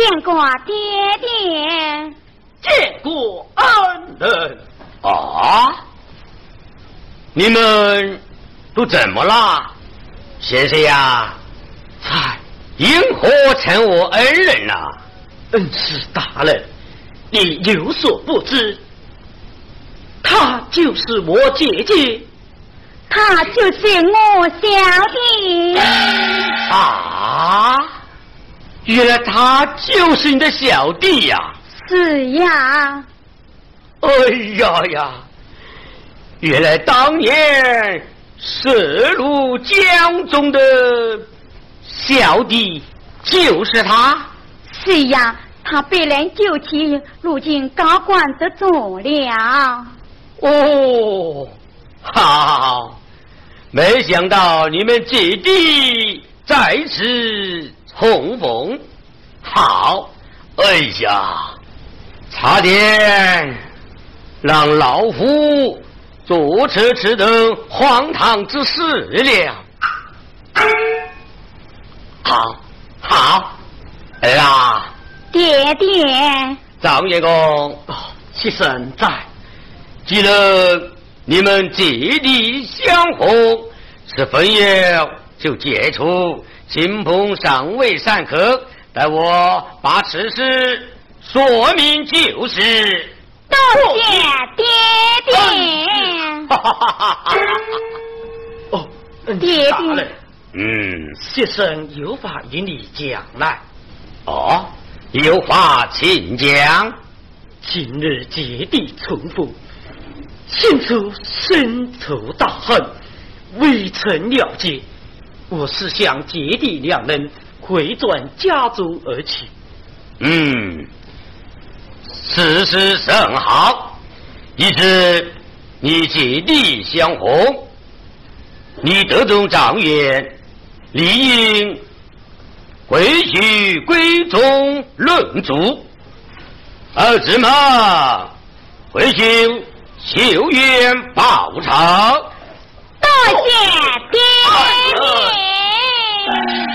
见过爹爹， 见过恩人。 啊！你们都怎么了？先生呀， 才因何称我恩人啊？ 恩师大人，你有所不知，她就是我姐姐。 他就是我小弟。 啊！原来他就是你的小弟呀！ 是呀。 哎呀呀！原来当年射入江中的小弟就是他。 是呀，他被人救起，如今高官得做了。 哦，好，没想到你们姐弟在此重逢。好，哎呀，差点让老夫坐车吃等荒唐之事了。好，好，儿啊， 爹爹， 张员公， 妾身在。 既然你们姐弟相逢，是分友就解除，亲朋尚未散客，待我把此事说明就是。 多谢爹爹。 哦， 爹大人，妾身有法与你讲来。 哦，有话请讲。 今日姐弟重逢，现出深仇大恨，未曾了结。我是向姐弟两人回转家族而去。 此事甚好，一直你姐弟相逢，你得中状元，理应回去闺中论足。儿子们，回去求愿报仇。 多谢爹爹。